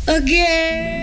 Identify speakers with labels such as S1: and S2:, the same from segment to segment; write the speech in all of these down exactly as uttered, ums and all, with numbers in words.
S1: again.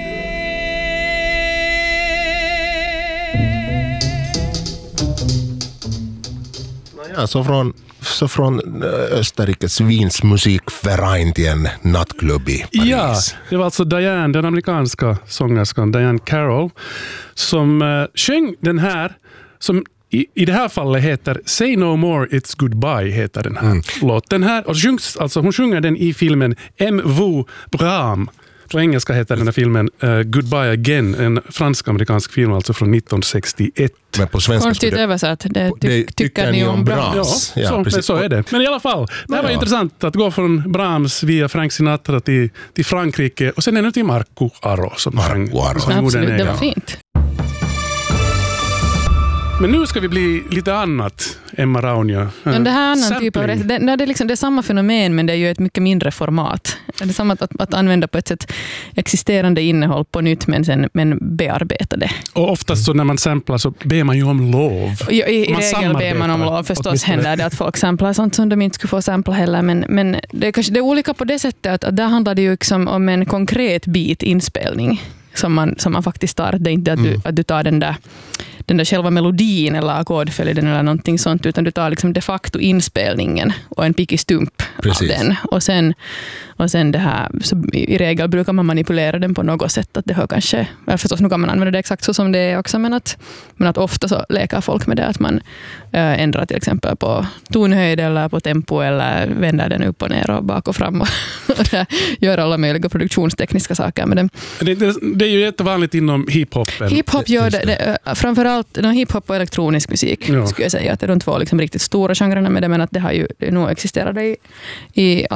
S2: Ja, så från, så från Österrikes Wiens Musikverein till en nattklubb i Paris.
S3: Ja, det var alltså Diane, den amerikanska sångerskan Diane Carroll, som uh, sjöng den här, som i, i det här fallet heter Say No More It's Goodbye, heter den här mm. låten. Den här, och sjungs, alltså, hon sjunger den i filmen M. V. Bram. På engelska heter den här filmen uh, Goodbye Again, en fransk-amerikansk film alltså från nittonhundrasextioett.
S2: Men på svenska
S4: konstigt
S2: det,
S4: översatt, det ty-
S2: det
S4: tycker ni om Brahms.
S3: Ja,
S2: ja,
S3: så,
S2: precis.
S3: så är det. Men i alla fall, det här var ja. intressant att gå från Brahms via Frank Sinatra till, till Frankrike och sen ännu till Marco Arro. Som
S2: Marco Arro.
S4: Absolut, det var fint.
S3: Men nu ska vi bli lite annat, Emma Raunio.
S4: Men det här är annan typ av, det, det, är liksom, det är samma fenomen, men det är ju ett mycket mindre format. Det är samma att, att, att använda på ett sätt existerande innehåll på nytt, men, sen, men bearbeta det.
S3: Och oftast så när man samplar så ber man ju om lov.
S4: I, i, i regel ber man om lov. Förstås händer det att folk samplar sånt som de inte skulle få sampla heller. Men, men det, är kanske, det är olika på det sättet att, att där handlar det ju liksom om en konkret bit inspelning som man, som man faktiskt tar. Det är inte att du, mm. att du tar den där den där själva melodin eller ackordföljden eller någonting sånt, utan du tar liksom de facto inspelningen och en pickig stump
S2: Precis.
S4: av den. Och sen, och sen det här, så i regel brukar man manipulera den på något sätt, att det hör kanske, förstås nu kan man använda det exakt så som det är också, men att, men att ofta så leker folk med det, att man äh, ändrar till exempel på tonhöjd eller på tempo eller vänder den upp och ner och bak och fram och, och gör alla möjliga produktionstekniska saker med den.
S3: Det, det, det är ju jättevanligt inom hiphop.
S4: Hiphop gör det, det framförallt no, hiphop och elektronisk musik, ja. skulle jag säga, att det är de två liksom riktigt stora genrerna med det, men att det har ju nog existerat i, i